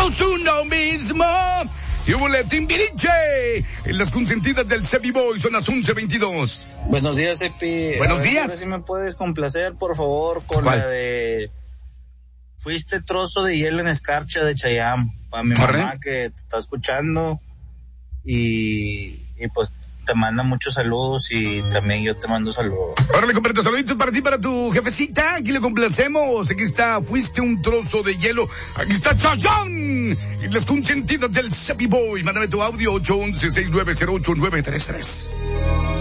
Somos uno mismo. Y boletín Viriche. En las consentidas del Cepi Boy son las 11:22. Buenos días, Cepi. Buenos días. A ver si me puedes complacer, por favor, con ¿Cuál? la de Fuiste trozo de hielo en escarcha de Chayanne. Para mi mamá que te está escuchando. Y pues te manda muchos saludos y también yo te mando saludos. Órale, compadre, saluditos para ti, para tu jefecita. Aquí le complacemos. Aquí está, fuiste un trozo de hielo. Aquí está Chayanne. Y las consentidas del Cepi Boy. Mándame tu audio 811-6908-933.